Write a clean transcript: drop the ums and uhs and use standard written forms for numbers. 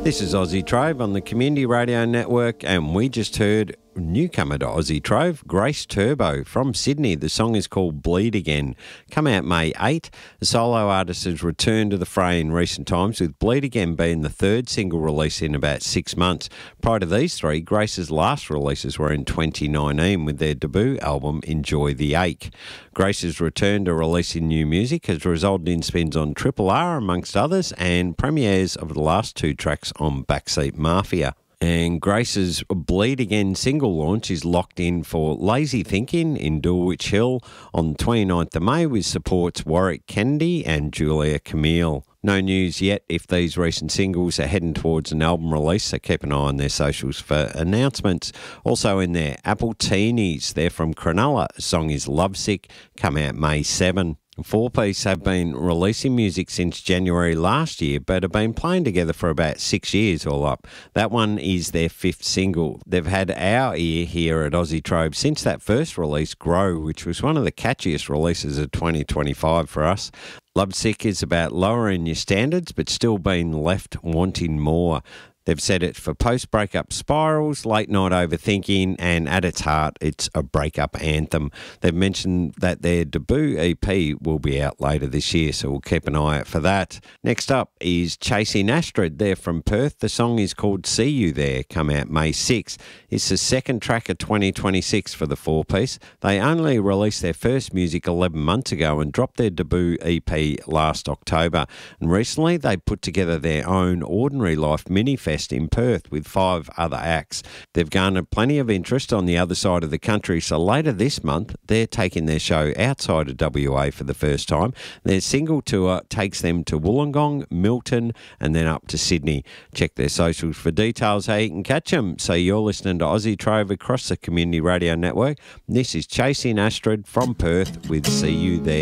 This is Aussie Trove on the Community Radio Network, and we just heard newcomer to Aussie Trove, Grace Turbo from Sydney. The song is called Bleed Again. Come out May 8. The solo artist has returned to the fray in recent times, with Bleed Again being the third single release in about 6 months. Prior to these three, Grace's last releases were in 2019 with their debut album Enjoy the Ache. Grace's return to releasing new music has resulted in spins on Triple R, amongst others, and premieres of the last two tracks on Backseat Mafia. And Grace's Bleed Again single launch is locked in for Lazy Thinking in Dulwich Hill on 29th of May, with supports Warwick Kennedy and Julia Camille. No news yet if these recent singles are heading towards an album release, so keep an eye on their socials for announcements. Also in there, Apple Teenies, they're from Cronulla. The song is Lovesick, come out May 7. Four Piece have been releasing music since January last year, but have been playing together for about 6 years all up. That one is their fifth single. They've had our ear here at Aussie Trove since that first release, Grow, which was one of the catchiest releases of 2025 for us. Lovesick is about lowering your standards, but still being left wanting more. They've said it's for post-breakup spirals, late-night overthinking, and at its heart, it's a breakup anthem. They've mentioned that their debut EP will be out later this year, so we'll keep an eye out for that. Next up is Chasing Astrid. They're from Perth. The song is called See You There, come out May 6. It's the second track of 2026 for the four-piece. They only released their first music 11 months ago and dropped their debut EP last October. And recently, they put together their own Ordinary Life mini-fest in Perth with 5 other acts. They've garnered plenty of interest on the other side of the country, so later this month they're taking their show outside of WA for the first time. Their single tour takes them to Wollongong, Milton and then up to Sydney. Check their socials for details how you can catch them. So you're listening to Aussie Trove across the Community Radio Network. This is Chasing Astrid from Perth with See You There.